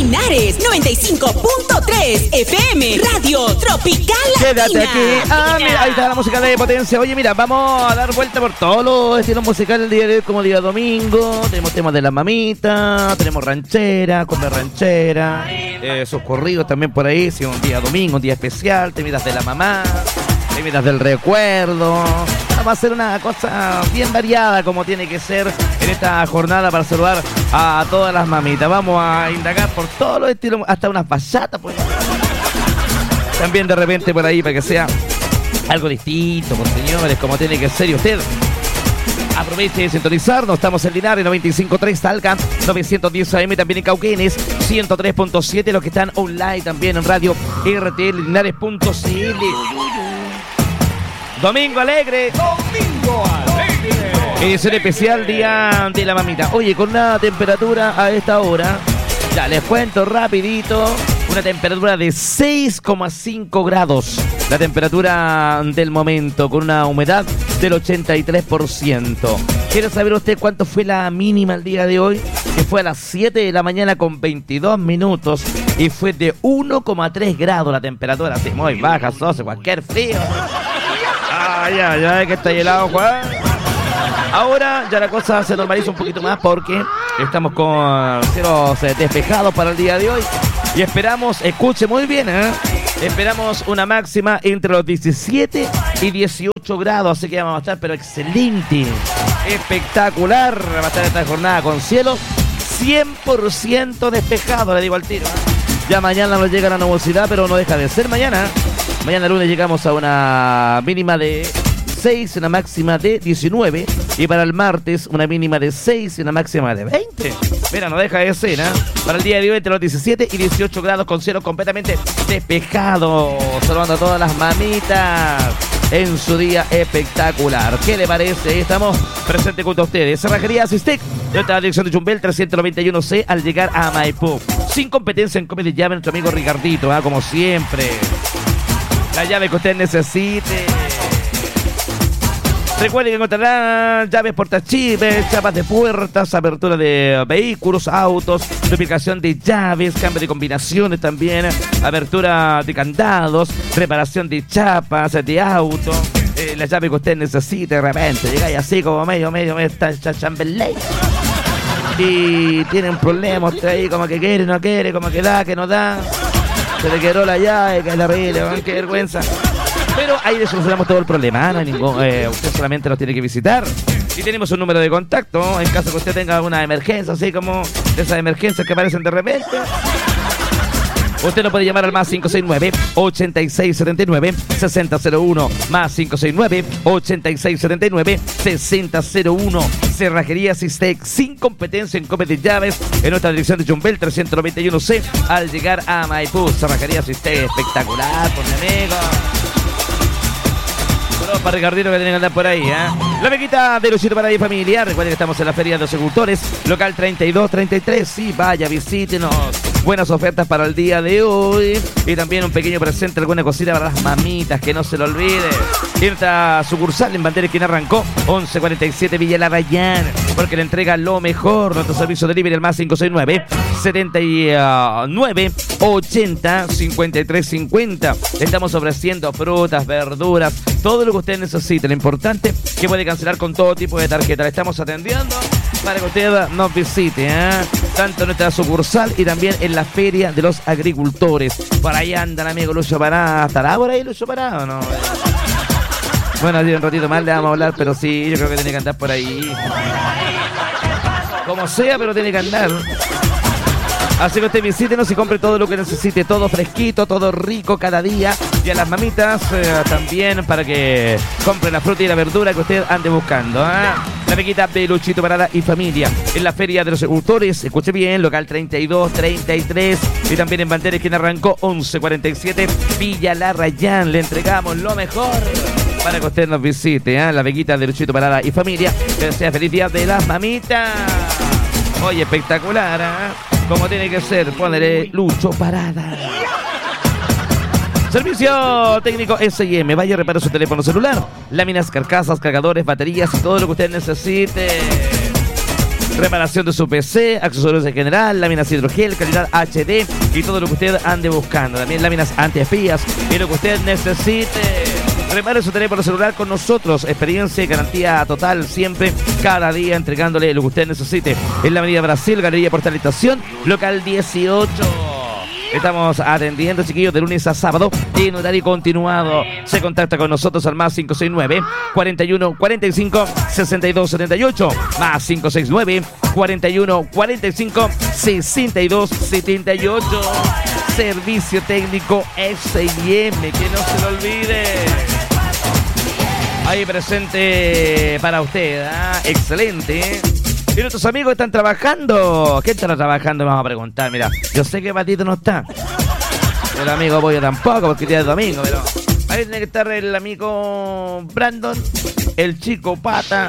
Linares 95.3 FM, Radio Tropical Latina. Quédate aquí. Mira, ahí está la música de Potencia. Oye, mira, vamos a dar vuelta por todos los estilos musicales el día de hoy, como día domingo. Tenemos temas de la mamita, tenemos ranchera, cumbia ranchera, sus corridos también por ahí. Si un día domingo, un día especial, temidas de la mamá, temidas del recuerdo. Vamos a hacer una cosa bien variada como tiene que ser en esta jornada para saludar a todas las mamitas. Vamos a indagar por todos los estilos, hasta unas bachatas, pues. También de repente por ahí para que sea algo distinto, pues, señores, como tiene que ser. Y usted aproveche de sintonizarnos. Estamos en Linares 95.3, Talca 910 AM, también en Cauquenes 103.7. Los que están online también en radio rtlinares.cl. Domingo alegre. Domingo alegre. Edición especial Día de la Mamita. Oye, con una temperatura a esta hora, ya les cuento rapidito, una temperatura de 6,5 grados. La temperatura del momento, con una humedad del 83%. ¿Quiere saber usted cuánto fue la mínima el día de hoy? Que fue a las 7 de la mañana con 22 minutos y fue de 1,3 grados la temperatura. Así muy baja, socio, cualquier frío. Ya, que está helado, Juan. Ahora ya la cosa se normaliza un poquito más porque estamos con cielos despejados para el día de hoy. Y esperamos, escuche muy bien, esperamos una máxima entre los 17 y 18 grados. Así que vamos a estar, pero excelente, espectacular. Va a estar esta jornada con cielo 100% despejado, le digo al tiro. Ya mañana nos llega la nubosidad, pero no deja de ser mañana. Mañana lunes llegamos a una mínima de 6, una máxima de 19. Y para el martes, una mínima de 6 y una máxima de 20. Mira, no deja de ser, ¿eh? Para el día de hoy, entre los 17 y 18 grados, con cielo completamente despejado. Saludando a todas las mamitas en su día espectacular. ¿Qué le parece? Estamos presentes junto a ustedes. Cerrajería Asistec, nuestra dirección de Jumbel 391C, al llegar a Maipú. Sin competencia en cómete llave nuestro amigo Ricardito, como siempre. La llave que usted necesite. Recuerden que encontrarán llaves portachives, chapas de puertas, apertura de vehículos, autos, duplicación de llaves, cambio de combinaciones también, apertura de candados, reparación de chapas de auto, la llave que usted necesite. De repente llegáis así como medio chambelé y tienen problemas ahí, como que quiere, no quiere, como que da, que no da, se le quedó la llave, que es terrible, qué vergüenza. Pero ahí le solucionamos todo el problema, no hay ningún, usted solamente nos tiene que visitar. Y tenemos un número de contacto en caso que usted tenga una emergencia, así como de esas emergencias que aparecen de repente. Usted nos puede llamar al más 569-8679-6001, más 569-8679-6001. Cerrajería Sistec, sin competencia en copia de llaves, en nuestra dirección de Jumbel 391C, al llegar a Maipú. Cerrajería Sistec, espectacular, por mi amigo. Para Ricardino que tienen que andar por ahí, La bequita de Luchito para ahí, familia. Recuerden que estamos en la Feria de los Agricultores, local 3233. Sí, vaya, visítenos. Buenas ofertas para el día de hoy. Y también un pequeño presente, alguna cosita para las mamitas, que no se lo olvide. Irta sucursal en Bandera Esquina Arrancó, 1147 Villa La Rayán, porque le entrega lo mejor. Nuestro servicio de delivery, el más 569-79-80-5350. Estamos ofreciendo frutas, verduras, todo lo que usted necesite. Lo importante es que puede cancelar con todo tipo de tarjeta. Le estamos atendiendo para que usted nos visite, tanto en nuestra sucursal y también en la Feria de los Agricultores. Por ahí anda el amigo Lucho Pará. ¿Estará por ahí Lucho Pará o no? Bueno, un ratito más le vamos a hablar, pero sí, yo creo que tiene que andar por ahí. Como sea, pero tiene que andar. Así que usted visítenos y compre todo lo que necesite, todo fresquito, todo rico cada día. Y a las mamitas también, para que compre la fruta y la verdura que usted ande buscando. La bequita de Luchito Parada y familia en la Feria de los Agricultores. Escuche bien, local 3233. Y también en Bandera Esquina Arrancó, 1147 Villa La Rayán. Le entregamos lo mejor para que usted nos visite, la bequita de Luchito Parada y familia. Que sea feliz día de las mamitas. Oye, espectacular, como tiene que ser, ponele Lucho Parada. Servicio técnico S&M. Vaya a reparar su teléfono celular, láminas, carcasas, cargadores, baterías y todo lo que usted necesite. reparación de su PC, accesorios en general, láminas hidrogel, calidad HD y todo lo que usted ande buscando. También láminas antiespías y lo que usted necesite. Repare su teléfono celular con nosotros. Experiencia y garantía total siempre, cada día entregándole lo que usted necesite. En la Avenida Brasil, Galería Portal Estación, local 18. Estamos atendiendo, chiquillos, de lunes a sábado en horario continuado. Se contacta con nosotros al más 569-41-45-62-78. Más 569-41-45-62-78. Servicio técnico S&M, que no se lo olvide. Ahí presente para usted, ¿eh? Excelente. Y nuestros amigos están trabajando. ¿Qué están trabajando? Vamos a preguntar. Mira, yo sé que Patito no está. El amigo Pollo tampoco, porque día es domingo, pero ahí tiene que estar el amigo Brandon, el chico Pata.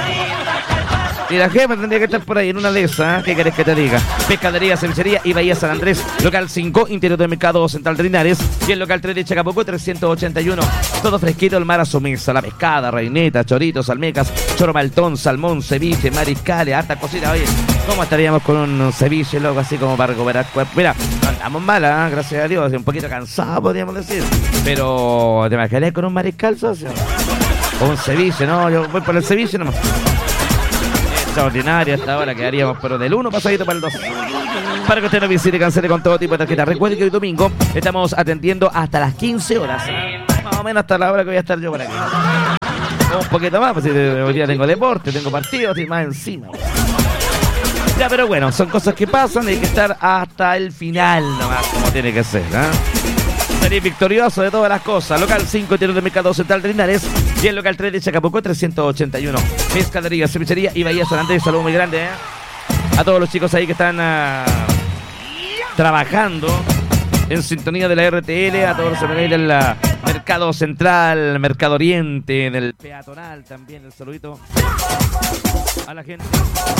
Y la jefa tendría que estar por ahí en una de esas. ¿Qué querés que te diga? Pescadería, cevichería y Bahía San Andrés. Local 5, interior del Mercado Central de Linares. Y el local 3 de Chacabuco, 381. Todo fresquito, el mar a su mesa. La pescada, reineta, choritos, almecas, choro maltón, salmón, ceviche, mariscales, harta cosita. Oye, ¿cómo estaríamos con un ceviche, loco, así como para recuperar cuerpo? Mira, no andamos mal, gracias a Dios. Un poquito cansado, podríamos decir. Pero, ¿te imaginas con un mariscal, socio? O un ceviche, no, yo voy por el ceviche nomás. Extraordinaria hasta ahora, quedaríamos pero del 1 pasadito para el 2. Para que usted nos visite y cancele con todo tipo de tarjeta. Recuerde que hoy domingo estamos atendiendo hasta las 15 horas. Más o menos hasta la hora que voy a estar yo por aquí. Un poquito más, pues si hoy día tengo deporte, tengo partidos y más encima. Ya, pero bueno, son cosas que pasan y hay que estar hasta el final nomás, como tiene que ser, ¿eh? Salir victorioso de todas las cosas. Local 5, interior del Mercado Central de Linares. Y el local 3 de Chacabuco, 381. Pescadería, cevichería y Bahía San Andrés. Saludos muy grande, ¿eh? A todos los chicos ahí que están trabajando en sintonía de la RTL. A todos los amigos del Mercado Central, Mercado Oriente, del Peatonal también. El saludito a la gente.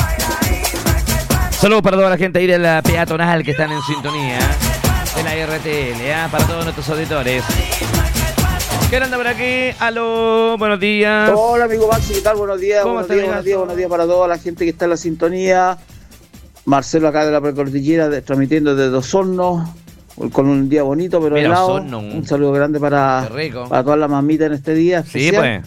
Saludos para toda la gente ahí del Peatonal que están en sintonía de la RTL, para todos nuestros auditores. ¿Qué anda por aquí? Aló, buenos días. Hola, amigo Maxi, ¿qué tal? Buenos días, buenos días para toda la gente que está en la sintonía. Marcelo acá de la Precordillera, transmitiendo desde Osorno, con un día bonito, pero helado. Un saludo grande para todas las mamitas en este día especial. Sí, pues.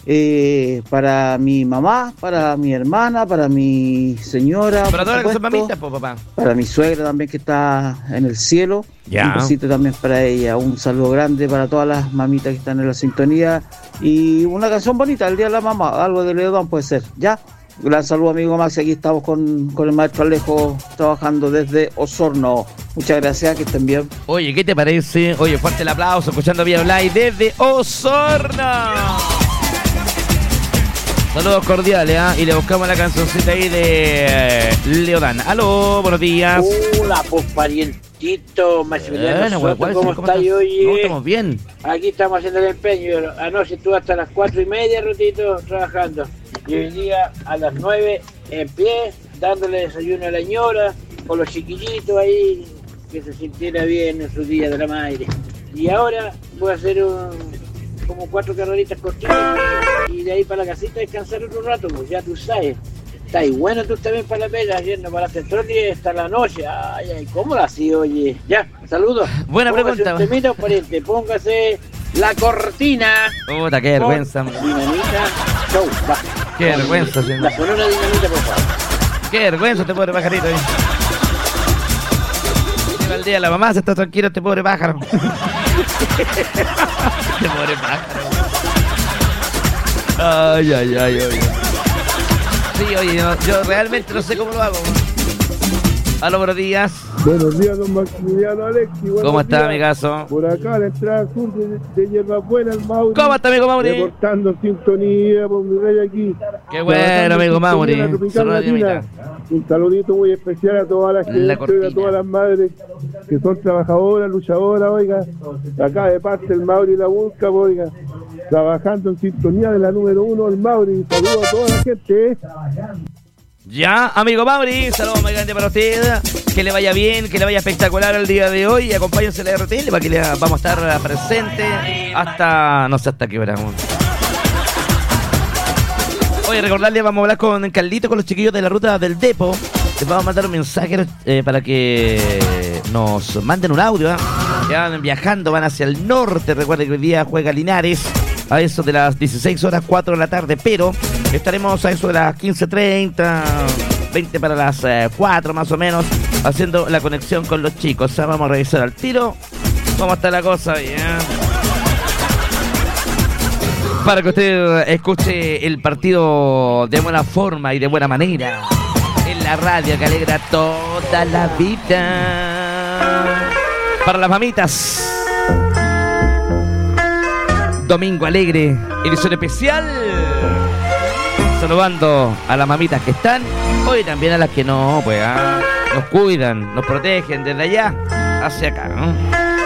Para mi mamá, para mi hermana, para mi señora. Para todas las que son mamitas, pues, papá. Para mi suegra también que está en el cielo. Ya. Un besito también para ella. Un saludo grande para todas las mamitas que están en la sintonía. Y una canción bonita, el Día de la Mamá. Algo de Leodán puede ser. Ya. Gran saludo, amigo Maxi. Aquí estamos con el maestro Alejo trabajando desde Osorno. Muchas gracias, que estén bien. Oye, ¿qué te parece? Oye, fuerte el aplauso, escuchando Vía Online desde Osorno. Saludos cordiales, ¿eh? Y le buscamos la cancioncita ahí de Leodán. Aló, buenos días. Hola, pues parientito, Maximiliano Soto, ¿cómo estás hoy? No, estamos bien. Aquí estamos haciendo el empeño. Anoche estuve hasta las 4:30, Rutito, trabajando. Y hoy día a las 9 en pie, dándole desayuno a la señora, con los chiquillitos ahí, que se sintiera bien en su día de la madre. Y ahora voy a hacer como 4 carreritas cortitas y de ahí para la casita descansar otro rato, pues ya tú sabes. Está ahí bueno tú también para la pega, yendo para la central y hasta la noche. Ay, ay, ¿cómo la hacía, oye? Ya, saludos. Buena pregunta. Un temita, pariente, póngase la cortina. Puta, qué vergüenza. Dinamita, show, va. Qué vergüenza, señor. La sonora Dinamita, por favor. Qué vergüenza, este pobre pajarito ahí. Llega el día, la mamá se está tranquila, este pobre pájaro. Este pobre pájaro. Ay, ay, ay, ay. Sí, oye, yo realmente no sé cómo lo hago. Aló, buenos días. Buenos días, don Maximiliano Alexi. ¿Cómo está, amigazo? Por acá, la entrada sur de Hierbabuena, el Mauri. ¿Cómo está, amigo Mauri? Reportando sintonía por mi rey aquí. Qué bueno, amigo Mauri. Un saludito muy especial a todas las que a todas las madres que son trabajadoras, luchadoras, oiga. Acá de parte el Mauri y la Vulca, oiga. Trabajando en sintonía de la número 1, el Mauri. Saludos a toda la gente. Ya, amigo Mauri, saludos muy grande para usted. Que le vaya bien, que le vaya espectacular el día de hoy. Acompáñense a la RTL para que vamos a estar presentes hasta, no sé hasta qué hora. Oye, recordarles, vamos a hablar con Carlito, con los chiquillos de la ruta del Depo. Les vamos a mandar un mensaje para que nos manden un audio. Ya van viajando, van hacia el norte. Recuerden que hoy día juega Linares a eso de las 16 horas, 4 de la tarde. Pero estaremos a eso de las 15:30, 20 para las 4 más o menos, haciendo la conexión con los chicos. O sea, vamos a revisar al tiro cómo está la cosa ahí, para que usted escuche el partido de buena forma y de buena manera en la radio que alegra toda la vida. Para las mamitas, Domingo Alegre, edición especial, saludando a las mamitas que están, hoy también a las que no, pues nos cuidan, nos protegen desde allá hacia acá, ¿no?